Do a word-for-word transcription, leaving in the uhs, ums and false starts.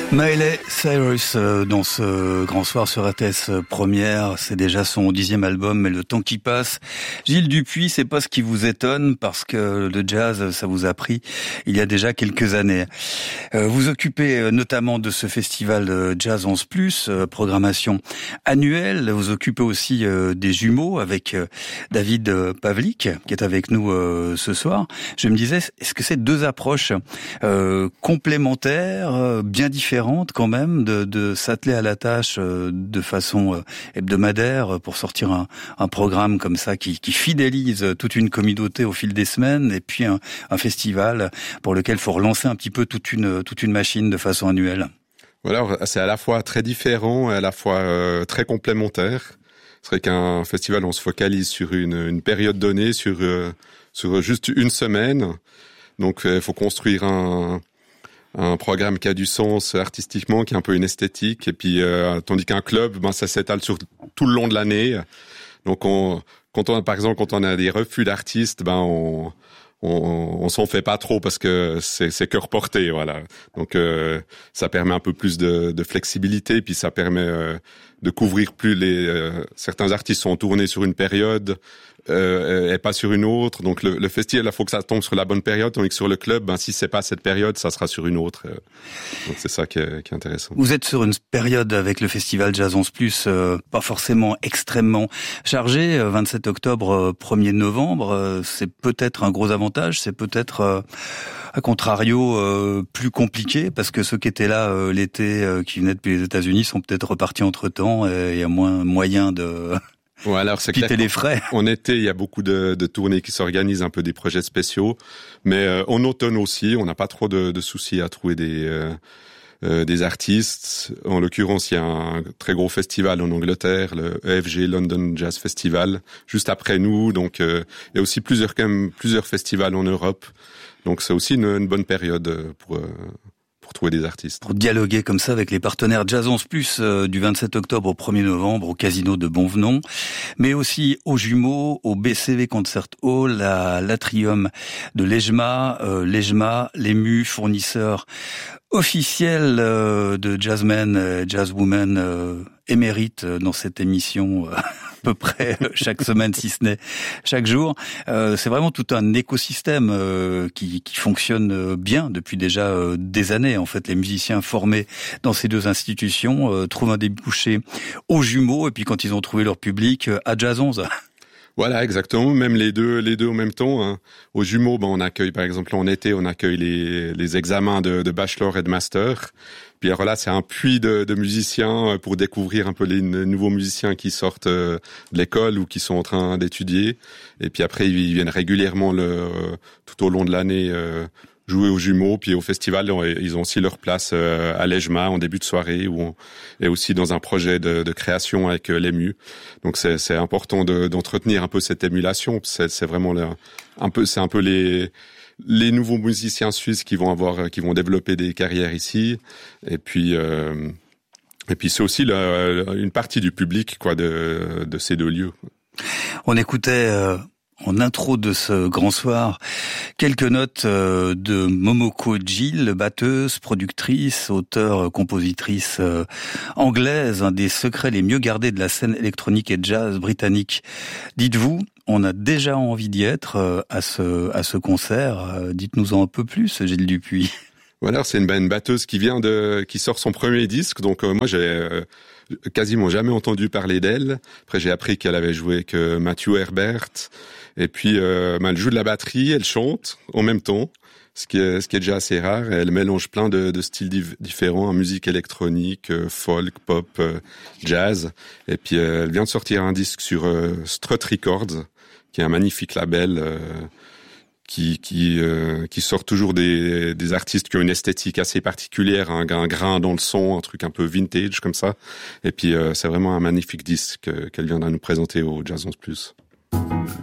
Miley Cyrus euh, dans ce grand soir sur R T S Première, c'est déjà son dixième album, mais le temps qui passe. Gilles Dupuis, c'est pas ce qui vous étonne parce que le jazz, ça vous a pris il y a déjà quelques années. Euh, vous occupez notamment de ce festival Jazz onze plus, euh, programmation annuelle. Vous occupez aussi euh, des jumeaux avec euh, David Pavlik qui est avec nous euh, ce soir. Je me disais, est-ce que c'est deux approches euh, complémentaires, euh, bien différentes quand même, de, de s'atteler à la tâche euh, de façon euh, hebdomadaire pour sortir un, un programme comme ça qui, qui fidélise toute une communauté au fil des semaines, et puis un, un festival pour lequel il faut relancer un petit peu toute une, toute une machine de façon annuelle. Voilà, c'est à la fois très différent et à la fois euh, très complémentaire. C'est vrai qu'un festival, on se focalise sur une, une période donnée, sur, euh, sur juste une semaine. Donc il euh, faut construire un... un programme qui a du sens artistiquement, qui a un peu une esthétique, et puis euh, tandis qu'un club, ben ça s'étale sur tout le long de l'année. Donc on, quand on, par exemple, quand on a des refus d'artistes, ben on, on, on s'en fait pas trop parce que c'est, c'est que reporté, voilà. Donc euh, ça permet un peu plus de, de flexibilité, puis ça permet euh, de couvrir plus les. Euh, certains artistes sont tournés sur une période. Euh, et pas sur une autre. Donc le, le festival, il faut que ça tombe sur la bonne période, tandis que sur le club, ben si c'est pas cette période, ça sera sur une autre. Donc c'est ça qui est, qui est intéressant. Vous êtes sur une période avec le festival Jazz onze plus, euh, pas forcément extrêmement chargé. vingt-sept octobre, premier novembre, euh, c'est peut-être un gros avantage, c'est peut-être euh, à contrario euh, plus compliqué parce que ceux qui étaient là euh, l'été, euh, qui venaient depuis les États-Unis, sont peut-être repartis entre temps et il y a moins moyen de Ouais, alors c'est quitter clair, les frais. En été, il y a beaucoup de, de tournées qui s'organisent, un peu des projets spéciaux. Mais euh, en automne aussi, on n'a pas trop de, de soucis à trouver des, euh, euh, des artistes. En l'occurrence, il y a un très gros festival en Angleterre, le E F G London Jazz Festival, juste après nous. Donc, euh, il y a aussi plusieurs, quand même, plusieurs festivals en Europe. Donc, c'est aussi une, une bonne période pour... Euh, pour trouver des artistes. Pour dialoguer comme ça avec les partenaires Jazz onze plus euh, du vingt-sept octobre au premier novembre au Casino de Bonvenon, mais aussi aux Jumeaux, au B C V Concert Hall, à l'Atrium de l'EJMA, euh, l'EJMA, l'Emu, fournisseur officiel euh, de jazzmen, euh, jazzwomen euh, émérites dans cette émission euh, à peu près chaque semaine, si ce n'est chaque jour. Euh, c'est vraiment tout un écosystème euh, qui, qui fonctionne bien depuis déjà euh, des années. En fait, les musiciens formés dans ces deux institutions euh, trouvent un débouché aux Jumeaux, et puis quand ils ont trouvé leur public, euh, à Jazz onze. Voilà, exactement. Même les deux, les deux en même temps. Hein. Aux Jumeaux, ben on accueille, par exemple, en été, on accueille les, les examens de, de bachelor et de master. Puis alors là, c'est un puits de, de musiciens pour découvrir un peu les nouveaux musiciens qui sortent de l'école ou qui sont en train d'étudier. Et puis après, ils viennent régulièrement le, tout au long de l'année euh, jouer aux Jumeaux. Puis au festival, ils ont aussi leur place à l'EJMA en début de soirée, ou on, et aussi dans un projet de, de création avec l'Emu. Donc c'est, c'est important de, d'entretenir un peu cette émulation. C'est, c'est vraiment le, un peu, c'est un peu les les nouveaux musiciens suisses qui vont avoir, qui vont développer des carrières ici. Et puis euh, et puis c'est aussi le, une partie du public, quoi, de de ces deux lieux. On écoutait euh... en intro de ce grand soir, quelques notes de Momoko Gill, batteuse, productrice, auteure, compositrice anglaise, un des secrets les mieux gardés de la scène électronique et jazz britannique. Dites-vous, on a déjà envie d'y être à ce, à ce concert. Dites-nous-en un peu plus, Gilles Dupuis. Voilà, c'est une, une batteuse qui vient de, qui sort son premier disque. Donc euh, moi j'ai euh, quasiment jamais entendu parler d'elle. Après j'ai appris qu'elle avait joué avec euh, Matthew Herbert. Et puis euh, ben, elle joue de la batterie, elle chante en même temps, ce qui est, ce qui est déjà assez rare. Elle mélange plein de, de styles div- différents, musique électronique, euh, folk, pop, euh, jazz. Et puis euh, elle vient de sortir un disque sur euh, Strut Records, qui est un magnifique label. Euh, qui qui euh, qui sort toujours des des artistes qui ont une esthétique assez particulière, un, un grain dans le son, un truc un peu vintage comme ça. Et puis euh, c'est vraiment un magnifique disque qu'elle vient de nous présenter au Jazz onze plus.